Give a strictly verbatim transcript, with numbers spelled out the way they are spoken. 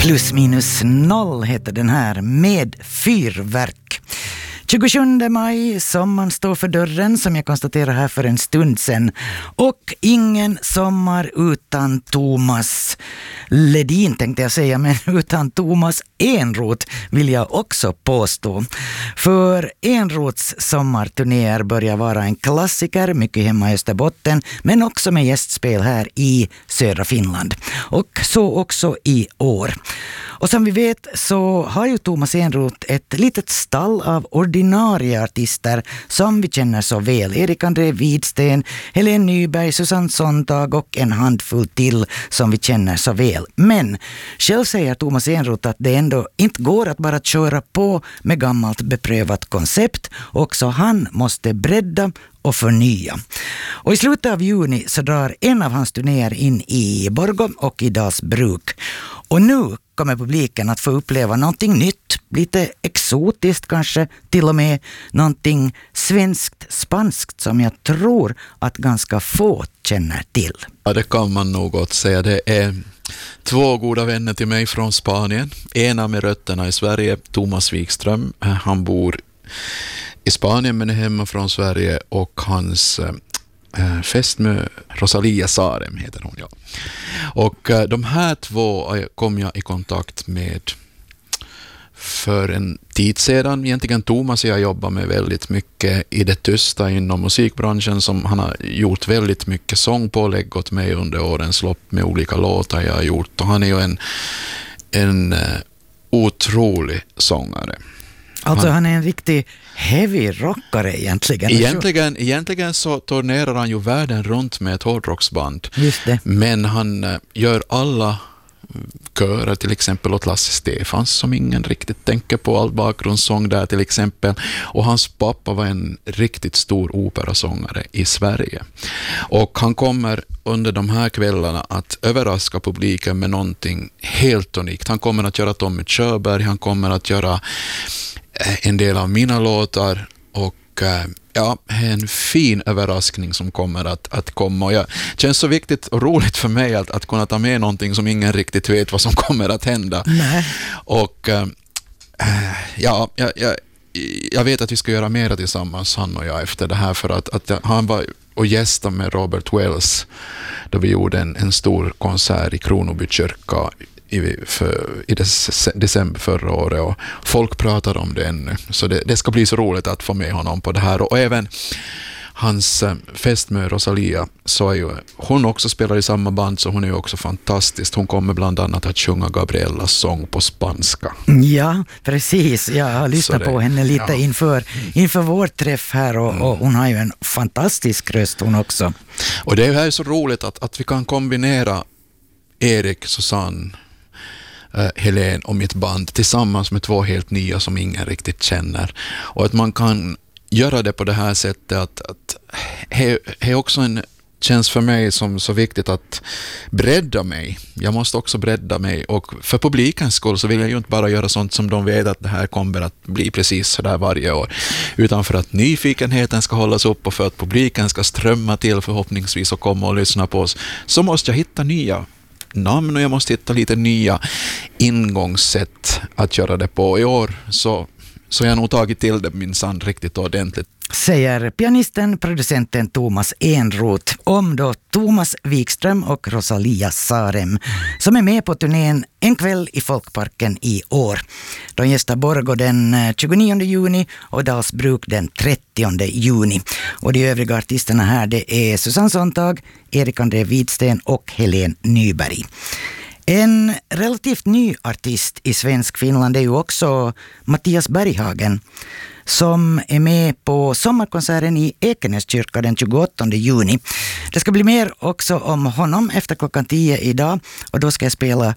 Plus minus noll heter den här, med fyrverk. tjugosjunde maj, sommaren står för dörren som jag konstaterar här för en stund sedan. Och ingen sommar utan Thomas Ledin tänkte jag säga, men utan Thomas Enroth vill jag också påstå. För Enroths sommarturnéer börjar vara en klassiker, mycket hemma i Österbotten, men också med gästspel här i södra Finland. Och så också i år. Och som vi vet så har ju Thomas Enroth ett litet stall av ordinarie artister som vi känner så väl. Erik André Widsten, Helene Nyberg, Susanne Sontag och en handfull till som vi känner så väl. Men själv säger Thomas Enroth att det ändå inte går att bara köra på med gammalt beprövat koncept. Också han måste bredda och förnya. Och i slutet av juni så drar en av hans turnéer in i Borgå och i Dalsbruk. Och nu kommer publiken att få uppleva någonting nytt, lite exotiskt kanske, till och med någonting svenskt, spanskt som jag tror att ganska få känner till. Ja, det kan man nog gott säga. Det är två goda vänner till mig från Spanien. Ena med rötterna i Sverige, Thomas Wikström. Han bor i Spanien men är hemma från Sverige, och hans eh, fästmö Rosalia Sarem heter hon, ja. Och eh, de här två kom jag i kontakt med för en tid sedan. Egentligen Thomas jag jobbar med väldigt mycket i det tysta inom musikbranschen, som han har gjort väldigt mycket sångpålägg åt mig under årens lopp med olika låtar jag har gjort. Och han är ju en, en uh, otrolig sångare. Alltså han, han är en riktig heavy rockare egentligen. Egentligen, egentligen så turnerar han ju världen runt med ett hårdrocksband. Just det. Men han uh, gör alla körer, till exempel åt Lasse Stefans som ingen riktigt tänker på, all bakgrundssång där till exempel. Och hans pappa var en riktigt stor operasångare i Sverige. Och han kommer under de här kvällarna att överraska publiken med någonting helt unikt. Han kommer att göra Tommy Körberg, han kommer att göra en del av mina låtar, och ja, en fin överraskning som kommer att, att komma. Och det känns så viktigt och roligt för mig att, att kunna ta med någonting som ingen riktigt vet vad som kommer att hända. Nej. Och äh, ja, jag, jag, jag vet att vi ska göra mera tillsammans, han och jag, efter det här, för att, att han var och gästade med Robert Wells då vi gjorde en, en stor konsert i Kronoby kyrka i, för, i des, december förra året, och folk pratar om det ännu. Så det, det ska bli så roligt att få med honom på det här. Och även hans äh, fästmö Rosalia, så är ju, hon också spelar i samma band, så hon är ju också fantastisk. Hon kommer bland annat att sjunga Gabriellas sång på spanska. Ja, precis. Jag har lyssnat på henne lite ja. inför, inför vår träff här, och, mm. och hon har ju en fantastisk röst hon också. Och det är ju så roligt att, att vi kan kombinera Erik, Susanne, Uh, Helene och mitt band tillsammans med två helt nya som ingen riktigt känner, och att man kan göra det på det här sättet, att, att det är också en känns för mig som så viktigt att bredda mig. Jag måste också bredda mig, och för publikens skull så vill jag ju inte bara göra sånt som de vet att det här kommer att bli precis så där varje år, utan för att nyfikenheten ska hållas upp och för att publiken ska strömma till förhoppningsvis och komma och lyssna på oss, så måste jag hitta nya namn, och jag måste hitta lite nya ingångssätt att göra det på. I år så, så jag har nog tagit till det minsann riktigt ordentligt. Säger pianisten, producenten Thomas Enroth om då Thomas Wikström och Rosalia Sarem som är med på turnén En kväll i Folkparken i år. De gästar Borgå den tjugonionde juni och Dalsbruk den trettionde juni. Och de övriga artisterna här, det är Susanne Sontag, Erik André Widsten och Helene Nyberg. En relativt ny artist i svensk Finland är ju också Mattias Berghagen, som är med på sommarkonserten i Ekenäskyrka den tjugoåttonde juni. Det ska bli mer också om honom efter klockan tio idag, och då ska jag spela